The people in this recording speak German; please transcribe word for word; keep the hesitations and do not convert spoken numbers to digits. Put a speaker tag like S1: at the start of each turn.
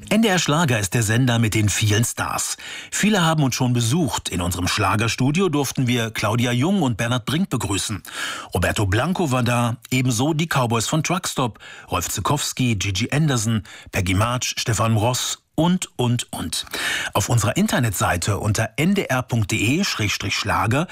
S1: N D R Schlager ist der Sender mit den vielen Stars. Viele haben uns schon besucht. In unserem Schlagerstudio durften wir Claudia Jung und Bernhard Brink begrüßen. Roberto Blanco war da, ebenso die Cowboys von Truckstop, Rolf Zukowski, Gigi Anderson, Peggy March, Stefan Ross und, und, und. Auf unserer Internetseite unter n d r punkt d e Schrägstrich Schlager